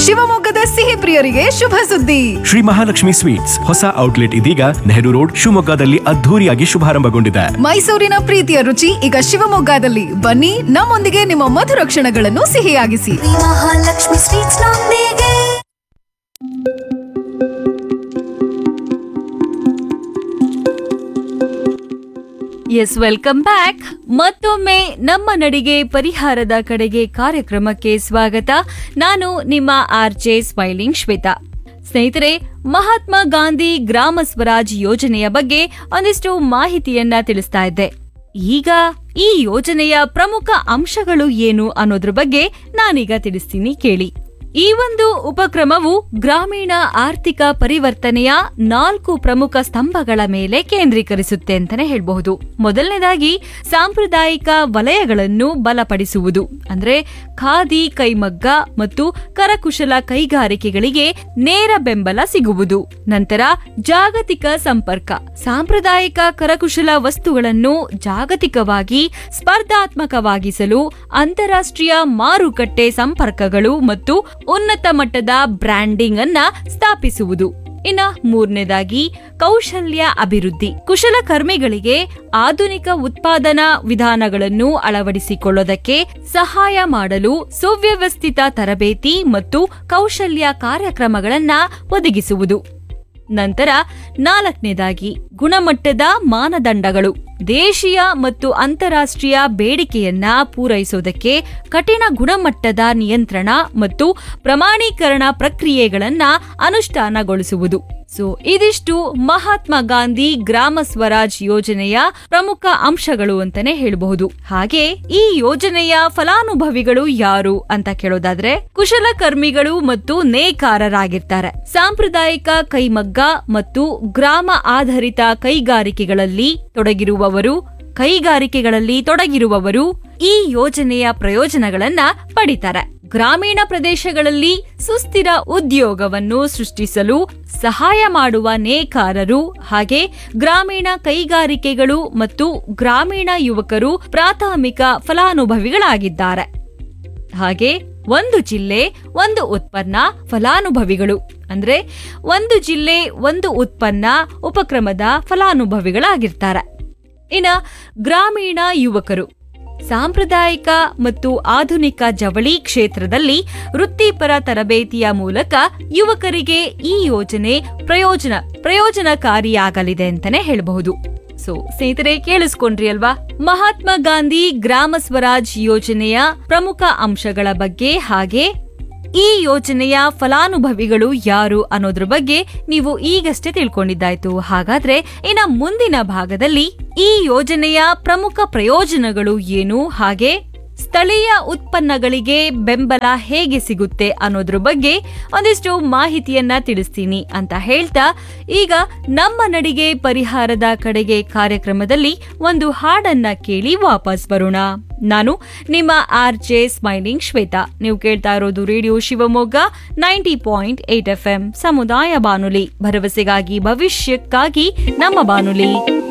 ಶಿವಮೊಗ್ಗದ ಸಿಹಿ ಪ್ರಿಯರಿಗೆ ಶುಭ ಸುದ್ದಿ. ಶ್ರೀ ಮಹಾಲಕ್ಷ್ಮಿ ಸ್ವೀಟ್ಸ್ ಹೊಸ ಔಟ್ಲೆಟ್ ಇದೀಗ ನೆಹರು ರೋಡ್ ಶಿವಮೊಗ್ಗದಲ್ಲಿ ಅದ್ಧೂರಿಯಾಗಿ ಶುಭಾರಂಭಗೊಂಡಿದೆ. ಮೈಸೂರಿನ ಪ್ರೀತಿಯ ರುಚಿ ಈಗ ಶಿವಮೊಗ್ಗದಲ್ಲಿ. ಬನ್ನಿ, ನಮ್ಮೊಂದಿಗೆ ನಿಮ್ಮ ಮಧುರ ಕ್ಷಣಗಳನ್ನು ಸಿಹಿಯಾಗಿಸಿ. ಮಹಾಲಕ್ಷ್ಮಿ ಸ್ವೀಟ್ಸ್ ನೊಂದಿಗೆ. S, welcome back. ಮತ್ತೊಮ್ಮೆ ನಮ್ಮ ನಡಿಗೆ ಪರಿಹಾರದ ಕಡೆಗೆ ಕಾರ್ಯಕ್ರಮಕ್ಕೆ ಸ್ವಾಗತ. ನಾನು ನಿಮ್ಮ ಆರ್ಜೆ ಸ್ಮೈಲಿಂಗ್ ಶ್ವೇತಾ. ಸ್ನೇಹಿತರೆ, ಮಹಾತ್ಮ ಗಾಂಧಿ ಗ್ರಾಮ ಸ್ವರಾಜ್ ಯೋಜನೆಯ ಬಗ್ಗೆ ಒಂದಿಷ್ಟು ಮಾಹಿತಿಯನ್ನ ತಿಳಿಸ್ತಾ ಇದ್ದೆ. ಈಗ ಈ ಯೋಜನೆಯ ಪ್ರಮುಖ ಅಂಶಗಳು ಏನು ಅನ್ನೋದ್ರ ಬಗ್ಗೆ ನಾನೀಗ ತಿಳಿಸ್ತೀನಿ, ಕೇಳಿ. ಈ ಒಂದು ಉಪಕ್ರಮವು ಗ್ರಾಮೀಣ ಆರ್ಥಿಕ ಪರಿವರ್ತನೆಯ 4 ಪ್ರಮುಖ ಸ್ತಂಭಗಳ ಮೇಲೆ ಕೇಂದ್ರೀಕರಿಸುತ್ತೆ ಅಂತಾನೆ ಹೇಳಬಹುದು. ಮೊದಲನೇದಾಗಿ ಸಾಂಪ್ರದಾಯಿಕ ವಲಯಗಳನ್ನು ಬಲಪಡಿಸುವುದು, ಅಂದ್ರೆ ಖಾದಿ, ಕೈಮಗ್ಗ ಮತ್ತು ಕರಕುಶಲ ಕೈಗಾರಿಕೆಗಳಿಗೆ ನೇರ ಬೆಂಬಲ ಸಿಗುವುದು. ನಂತರ ಜಾಗತಿಕ ಸಂಪರ್ಕ, ಸಾಂಪ್ರದಾಯಿಕ ಕರಕುಶಲ ವಸ್ತುಗಳನ್ನು ಜಾಗತಿಕವಾಗಿ ಸ್ಪರ್ಧಾತ್ಮಕವಾಗಿಸಲು ಅಂತಾರಾಷ್ಟ್ರೀಯ ಮಾರುಕಟ್ಟೆ ಸಂಪರ್ಕಗಳು ಮತ್ತು ಉನ್ನತ ಮಟ್ಟದ ಬ್ರ್ಯಾಂಡಿಂಗ್ ಅನ್ನ ಸ್ಥಾಪಿಸುವುದು. ಇನ್ನ ಮೂರನೇದಾಗಿ ಕೌಶಲ್ಯ ಅಭಿವೃದ್ಧಿ, ಕುಶಲಕರ್ಮಿಗಳಿಗೆ ಆಧುನಿಕ ಉತ್ಪಾದನಾ ವಿಧಾನಗಳನ್ನು ಅಳವಡಿಸಿಕೊಳ್ಳೋದಕ್ಕೆ ಸಹಾಯ ಮಾಡಲು ಸುವ್ಯವಸ್ಥಿತ ತರಬೇತಿ ಮತ್ತು ಕೌಶಲ್ಯ ಕಾರ್ಯಕ್ರಮಗಳನ್ನ ಒದಗಿಸುವುದು. ನಂತರ 4ನೇದಾಗಿ ಗುಣಮಟ್ಟದ ಮಾನದಂಡಗಳು, ದೇಶೀಯ ಮತ್ತು ಅಂತಾರಾಷ್ಟ್ರೀಯ ಬೇಡಿಕೆಯನ್ನ ಪೂರೈಸುವುದಕ್ಕೆ ಕಠಿಣ ಗುಣಮಟ್ಟದ ನಿಯಂತ್ರಣ ಮತ್ತು ಪ್ರಮಾಣೀಕರಣ ಪ್ರಕ್ರಿಯೆಗಳನ್ನ ಅನುಷ್ಠಾನಗೊಳಿಸುವುದು. ಸೊ ಇದಿಷ್ಟು ಮಹಾತ್ಮ ಗಾಂಧಿ ಗ್ರಾಮ ಸ್ವರಾಜ್ ಯೋಜನೆಯ ಪ್ರಮುಖ ಅಂಶಗಳು ಅಂತಾನೆ ಹೇಳಬಹುದು. ಹಾಗೆ ಈ ಯೋಜನೆಯ ಫಲಾನುಭವಿಗಳು ಯಾರು ಅಂತ ಕೇಳೋದಾದ್ರೆ, ಕುಶಲಕರ್ಮಿಗಳು ಮತ್ತು ನೇಕಾರರಾಗಿರ್ತಾರೆ. ಸಾಂಪ್ರದಾಯಿಕ ಕೈಮಗ್ಗ ಮತ್ತು ಗ್ರಾಮ ಆಧಾರಿತ ಕೈಗಾರಿಕೆಗಳಲ್ಲಿ ತೊಡಗಿರುವವರು ಈ ಯೋಜನೆಯ ಪ್ರಯೋಜನಗಳನ್ನ ಪಡಿತಾರೆ. ಗ್ರಾಮೀಣ ಪ್ರದೇಶಗಳಲ್ಲಿ ಸುಸ್ಥಿರ ಉದ್ಯೋಗವನ್ನು ಸೃಷ್ಟಿಸಲು ಸಹಾಯ ಮಾಡುವ ನೇಕಾರರು, ಹಾಗೆ ಗ್ರಾಮೀಣ ಕೈಗಾರಿಕೆಗಳು ಮತ್ತು ಗ್ರಾಮೀಣ ಯುವಕರು ಪ್ರಾಥಮಿಕ ಫಲಾನುಭವಿಗಳಾಗಿದ್ದಾರೆ. ಹಾಗೆ ಒಂದು ಜಿಲ್ಲೆ ಒಂದು ಉತ್ಪನ್ನ ಫಲಾನುಭವಿಗಳು, ಅಂದ್ರೆ ಒಂದು ಜಿಲ್ಲೆ ಒಂದು ಉತ್ಪನ್ನ ಉಪಕ್ರಮದ ಫಲಾನುಭವಿಗಳಾಗಿರ್ತಾರೆ. ಇನ್ನ ಗ್ರಾಮೀಣ ಯುವಕರು, ಸಾಂಪ್ರದಾಯಿಕ ಮತ್ತು ಆಧುನಿಕ ಜವಳಿ ಕ್ಷೇತ್ರದಲ್ಲಿ ವೃತ್ತಿಪರ ತರಬೇತಿಯ ಮೂಲಕ ಯುವಕರಿಗೆ ಈ ಯೋಜನೆ ಪ್ರಯೋಜನಕಾರಿಯಾಗಲಿದೆ ಅಂತಾನೆ ಹೇಳಬಹುದು. ಸೊ ಸ್ನೇಹಿತರೆ, ಕೇಳಿಸ್ಕೊಂಡ್ರಿ ಅಲ್ವಾ ಮಹಾತ್ಮ ಗಾಂಧಿ ಗ್ರಾಮ ಸ್ವರಾಜ್ ಯೋಜನೆಯ ಪ್ರಮುಖ ಅಂಶಗಳ ಬಗ್ಗೆ, ಹಾಗೆ ಈ ಯೋಜನೆಯ ಫಲಾನುಭವಿಗಳು ಯಾರು ಅನ್ನೋದ್ರ ಬಗ್ಗೆ ನೀವು ಈಗಷ್ಟೇ ತಿಳ್ಕೊಂಡಿದ್ದಾಯ್ತು. ಹಾಗಾದ್ರೆ ಇನ್ನ ಮುಂದಿನ ಭಾಗದಲ್ಲಿ ಈ ಯೋಜನೆಯ ಪ್ರಮುಖ ಪ್ರಯೋಜನಗಳು ಏನು, ಹಾಗೆ ಸ್ಥಳೀಯ ಉತ್ಪನ್ನಗಳಿಗೆ ಬೆಂಬಲ ಹೇಗೆ ಸಿಗುತ್ತೆ ಅನ್ನೋದ್ರ ಬಗ್ಗೆ ಒಂದಿಷ್ಟು ಮಾಹಿತಿಯನ್ನ ತಿಳಿಸ್ತೀನಿ ಅಂತ ಹೇಳ್ತಾ, ಈಗ ನಮ್ಮ ನಡಿಗೆ ಪರಿಹಾರದ ಕಡೆಗೆ ಕಾರ್ಯಕ್ರಮದಲ್ಲಿ ಒಂದು ಹಾಡನ್ನ ಕೇಳಿ ವಾಪಸ್ ಬರೋಣ. ನಾನು ನಿಮ್ಮ ಆರ್ಜೆ ಸ್ಮೈಲಿಂಗ್ ಶ್ವೇತಾ. ನೀವು ಕೇಳ್ತಾ ಇರೋದು ರೇಡಿಯೋ ಶಿವಮೊಗ್ಗ 90.8 FM ಸಮುದಾಯ ಬಾನುಲಿ, ಭರವಸೆಗಾಗಿ ಭವಿಷ್ಯಕ್ಕಾಗಿ ನಮ್ಮ ಬಾನುಲಿ.